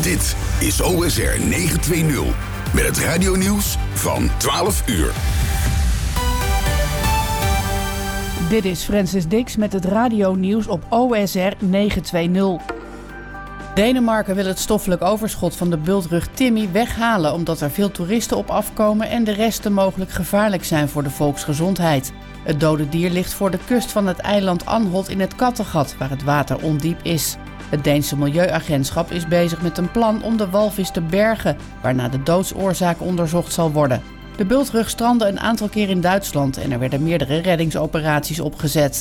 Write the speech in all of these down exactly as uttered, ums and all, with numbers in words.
Dit is O S R negenhonderdtwintig met het radionieuws van twaalf uur. Dit is Francis Dix met het radionieuws op O S R negenhonderdtwintig. Denemarken wil het stoffelijk overschot van de bultrug Timmy weghalen omdat er veel toeristen op afkomen en de resten mogelijk gevaarlijk zijn voor de volksgezondheid. Het dode dier ligt voor de kust van het eiland Anholt in het Kattegat, waar het water ondiep is. Het Deense Milieuagentschap is bezig met een plan om de walvis te bergen, waarna de doodsoorzaak onderzocht zal worden. De bultrug strandde een aantal keer in Duitsland en er werden meerdere reddingsoperaties opgezet.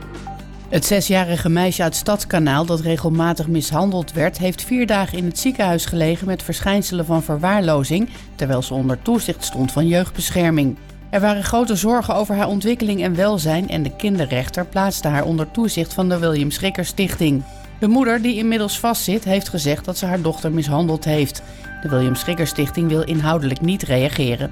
Het zesjarige meisje uit Stadskanaal dat regelmatig mishandeld werd, heeft vier dagen in het ziekenhuis gelegen met verschijnselen van verwaarlozing, terwijl ze onder toezicht stond van jeugdbescherming. Er waren grote zorgen over haar ontwikkeling en welzijn en de kinderrechter plaatste haar onder toezicht van de William Schrikker Stichting. De moeder, die inmiddels vastzit, heeft gezegd dat ze haar dochter mishandeld heeft. De William Schrikker Stichting wil inhoudelijk niet reageren.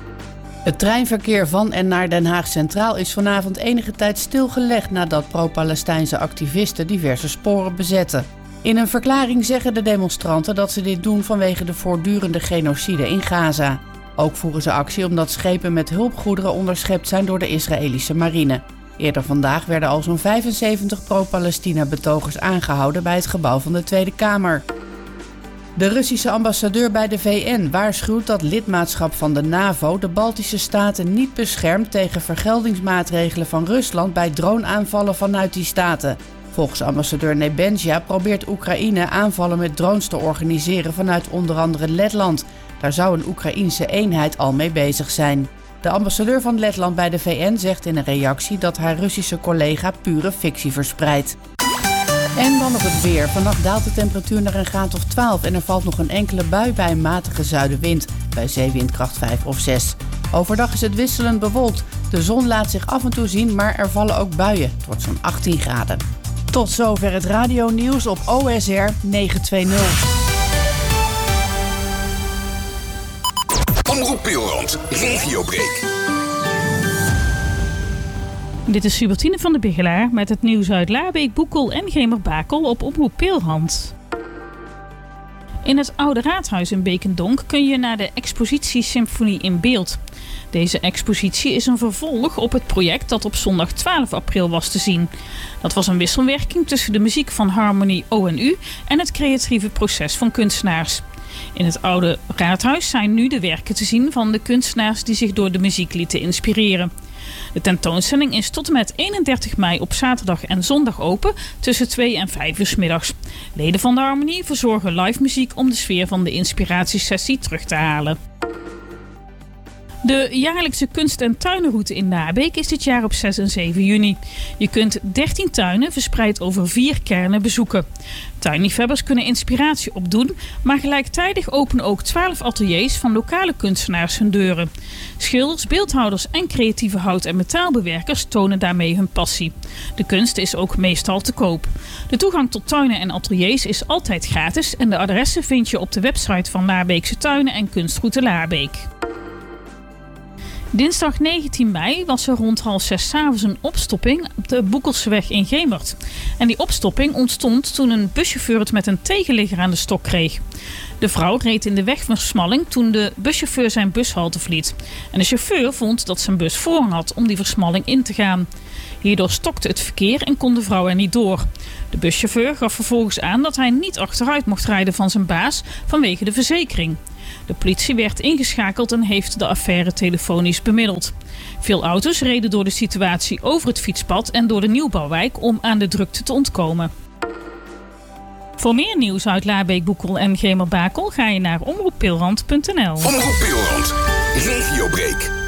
Het treinverkeer van en naar Den Haag Centraal is vanavond enige tijd stilgelegd nadat pro-Palestijnse activisten diverse sporen bezetten. In een verklaring zeggen de demonstranten dat ze dit doen vanwege de voortdurende genocide in Gaza. Ook voeren ze actie omdat schepen met hulpgoederen onderschept zijn door de Israëlische marine. Eerder vandaag werden al zo'n vijfenzeventig pro-Palestina-betogers aangehouden bij het gebouw van de Tweede Kamer. De Russische ambassadeur bij de V N waarschuwt dat lidmaatschap van de NAVO de Baltische staten niet beschermt tegen vergeldingsmaatregelen van Rusland bij droneaanvallen vanuit die staten. Volgens ambassadeur Nebensia probeert Oekraïne aanvallen met drones te organiseren vanuit onder andere Letland. Daar zou een Oekraïense eenheid al mee bezig zijn. De ambassadeur van Letland bij de V N zegt in een reactie dat haar Russische collega pure fictie verspreidt. En dan nog het weer. Vannacht daalt de temperatuur naar een graad of twaalf en er valt nog een enkele bui bij een matige zuidenwind, bij zeewindkracht vijf of zes. Overdag is het wisselend bewolkt. De zon laat zich af en toe zien, maar er vallen ook buien. Het wordt zo'n achttien graden. Tot zover het radionieuws op O S R negenhonderdtwintig. Omroep Pilrand, Regiobreak. Dit is Subertine van de Bigelaar met het nieuws uit Laarbeek, Boekel en Gemerbakel op Omroep Pilrand. In het Oude Raadhuis in Beekendonk kun je naar de expositie Symfonie in Beeld. Deze expositie is een vervolg op het project dat op zondag twaalf april was te zien. Dat was een wisselwerking tussen de muziek van Harmonie O N U en het creatieve proces van kunstenaars. In het Oude Raadhuis zijn nu de werken te zien van de kunstenaars die zich door de muziek lieten inspireren. De tentoonstelling is tot en met eenendertig mei op zaterdag en zondag open tussen twee en vijf uur 's middags. Leden van de Harmonie verzorgen live muziek om de sfeer van de inspiratiesessie terug te halen. De jaarlijkse kunst- en tuinenroute in Nabeek is dit jaar op zes en zeven juni. Je kunt dertien tuinen verspreid over vier kernen bezoeken. Tuinliefhebbers kunnen inspiratie opdoen, maar gelijktijdig openen ook twaalf ateliers van lokale kunstenaars hun deuren. Schilders, beeldhouwers en creatieve hout- en metaalbewerkers tonen daarmee hun passie. De kunst is ook meestal te koop. De toegang tot tuinen en ateliers is altijd gratis en de adressen vind je op de website van Nabeekse Tuinen en Kunstroute Laarbeek. Dinsdag negentien mei was er rond half zes 's avonds een opstopping op de Boekelseweg in Gemert. En die opstopping ontstond toen een buschauffeur het met een tegenligger aan de stok kreeg. De vrouw reed in de wegversmalling toen de buschauffeur zijn bushalte verliet. En de chauffeur vond dat zijn bus voorrang had om die versmalling in te gaan. Hierdoor stokte het verkeer en kon de vrouw er niet door. De buschauffeur gaf vervolgens aan dat hij niet achteruit mocht rijden van zijn baas vanwege de verzekering. De politie werd ingeschakeld en heeft de affaire telefonisch bemiddeld. Veel auto's reden door de situatie over het fietspad en door de nieuwbouwwijk om aan de drukte te ontkomen. Voor meer nieuws uit Laarbeek, Boekel en Gemerbakel ga je naar omroep pilrand punt n l. Omroep Pilrand, Regiobreak.